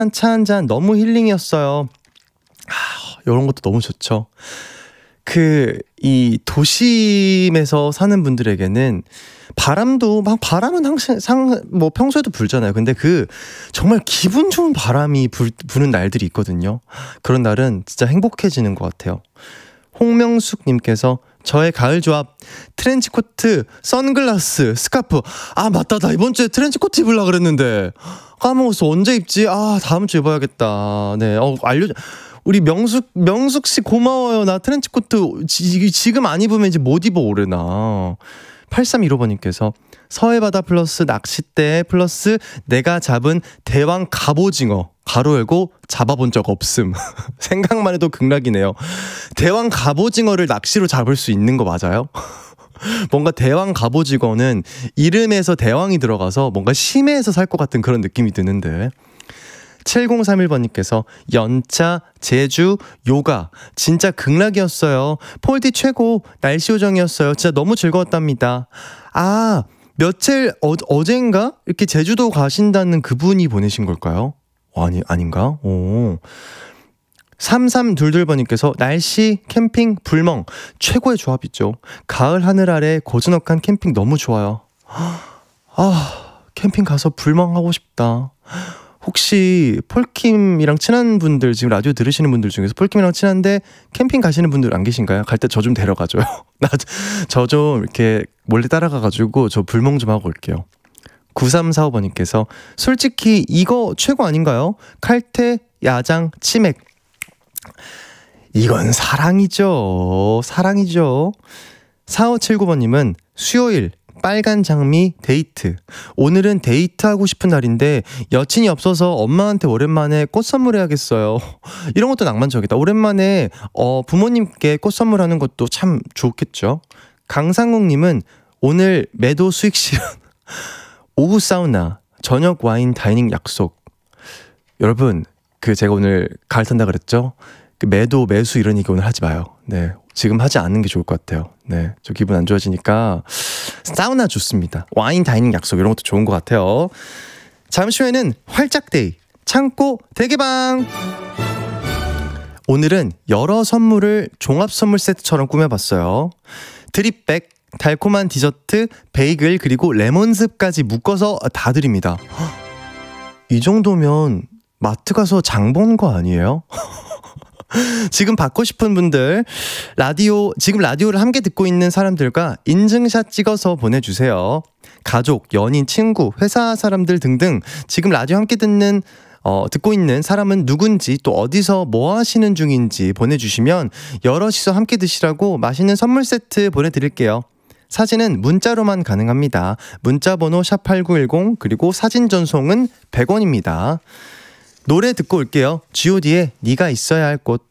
차 한 잔 너무 힐링이었어요. 이런 것도 너무 좋죠. 이 도심에서 사는 분들에게는 바람은 항상 뭐 평소에도 불잖아요. 근데 정말 기분 좋은 바람이 부는 날들이 있거든요. 그런 날은 진짜 행복해지는 것 같아요. 홍명숙님께서 저의 가을 조합 트렌치코트, 선글라스, 스카프. 맞다, 나 이번 주에 트렌치코트 입으려고 그랬는데 까먹었어. 언제 입지? 다음 주 입어야겠다. 네, 우리 명숙씨 고마워요. 나 트렌치코트 지금 안 입으면 이제 못 입어 오래나. 8315번님께서 서해바다 플러스 낚싯대 플러스 내가 잡은 대왕 갑오징어 가로 열고 잡아본 적 없음. 생각만 해도 극락이네요. 대왕 갑오징어를 낚시로 잡을 수 있는 거 맞아요? 뭔가 대왕 갑오징어는 이름에서 대왕이 들어가서 뭔가 심해에서 살 것 같은 그런 느낌이 드는데. 7031번님께서 연차, 제주, 요가 진짜 극락이었어요. 폴디 최고, 날씨 요정이었어요. 진짜 너무 즐거웠답니다. 며칠 어젠가 이렇게 제주도 가신다는 그분이 보내신 걸까요? 아닌가? 3322번님께서 날씨, 캠핑, 불멍 최고의 조합이죠. 가을 하늘 아래 고즈넉한 캠핑 너무 좋아요. 캠핑 가서 불멍하고 싶다. 혹시 폴킴이랑 친한 분들, 지금 라디오 들으시는 분들 중에서 폴킴이랑 친한데 캠핑 가시는 분들 안 계신가요? 갈 때 저 좀 데려가줘요. 저 좀 이렇게 몰래 따라가가지고 저 불멍 좀 하고 올게요. 9345번님께서 솔직히 이거 최고 아닌가요? 칼퇴, 야장, 치맥. 이건 사랑이죠. 4579번님은 수요일 빨간 장미 데이트. 오늘은 데이트하고 싶은 날인데 여친이 없어서 엄마한테 오랜만에 꽃 선물해야겠어요. 이런 것도 낭만적이다. 오랜만에 부모님께 꽃 선물하는 것도 참 좋겠죠. 강상국님은 오늘 매도 수익 실현, 오후 사우나, 저녁 와인 다이닝 약속. 여러분, 제가 오늘 가을 탄다 그랬죠? 매도 매수 이런 얘기 오늘 하지 마요. 네, 지금 하지 않는 게 좋을 것 같아요. 네, 저 기분 안 좋아지니까 사우나 좋습니다. 와인 다이닝 약속 이런 것도 좋은 것 같아요. 잠시 후에는 활짝데이 창고 대개방. 오늘은 여러 선물을 종합 선물 세트처럼 꾸며봤어요. 드립백, 달콤한 디저트, 베이글 그리고 레몬즙까지 묶어서 다 드립니다. 이 정도면 마트 가서 장 본 거 아니에요? 지금 받고 싶은 분들 지금 라디오를 함께 듣고 있는 사람들과 인증샷 찍어서 보내주세요. 가족, 연인, 친구, 회사 사람들 등등 지금 라디오 함께 듣고 있는 사람은 누군지 또 어디서 뭐 하시는 중인지 보내주시면 여럿이서 함께 드시라고 맛있는 선물 세트 보내드릴게요. 사진은 문자로만 가능합니다. 문자번호 샵8910 그리고 사진 전송은 100원입니다. 노래 듣고 올게요. G.O.D의 네가 있어야 할 곳.